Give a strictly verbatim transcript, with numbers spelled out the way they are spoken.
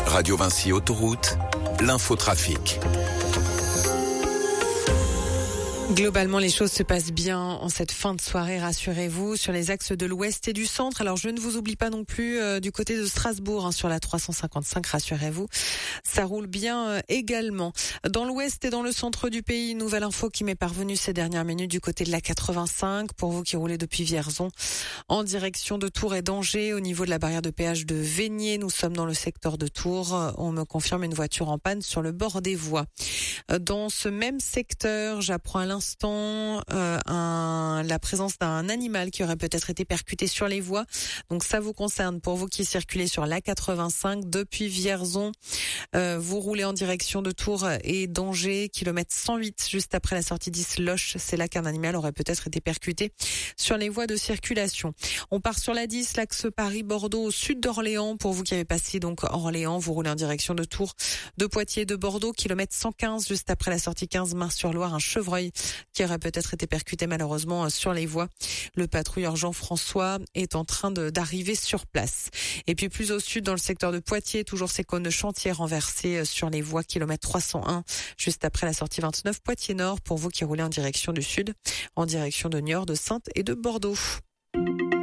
Radio Vinci Autoroute, l'infotrafic. Globalement, les choses se passent bien en cette fin de soirée, rassurez-vous, sur les axes de l'ouest et du centre. Alors, je ne vous oublie pas non plus euh, du côté de Strasbourg, hein, sur la trois cent cinquante-cinq, rassurez-vous. Ça roule bien euh, également. Dans l'ouest et dans le centre du pays, une nouvelle info qui m'est parvenue ces dernières minutes du côté de la quatre-vingt-cinq. Pour vous qui roulez depuis Vierzon, en direction de Tours et d'Angers, au niveau de la barrière de péage de Vénier, nous sommes dans le secteur de Tours. On me confirme une voiture en panne sur le bord des voies. Dans ce même secteur, j'apprends à l'instant euh, un, la présence d'un animal qui aurait peut-être été percuté sur les voies. Donc ça vous concerne. Pour vous qui circulez sur l'A quatre-vingt-cinq depuis Vierzon, euh, vous roulez en direction de Tours et d'Angers, kilomètre cent huit, juste après la sortie d'Isloche. C'est là qu'un animal aurait peut-être été percuté sur les voies de circulation. On part sur la dix, l'axe Paris-Bordeaux au sud d'Orléans. Pour vous qui avez passé donc Orléans, vous roulez en direction de Tours, de Poitiers, de Bordeaux, kilomètre cent quinze, juste après la sortie quinze Mars-sur-Loire, un chevreuil qui aurait peut-être été percuté malheureusement sur les voies. Le patrouilleur Jean-François est en train de, d'arriver sur place. Et puis plus au sud, dans le secteur de Poitiers, toujours ces cônes de chantier renversés sur les voies, kilomètre trois cent un, juste après la sortie vingt-neuf Poitiers-Nord, pour vous qui roulez en direction du sud, en direction de Niort, de Saintes et de Bordeaux.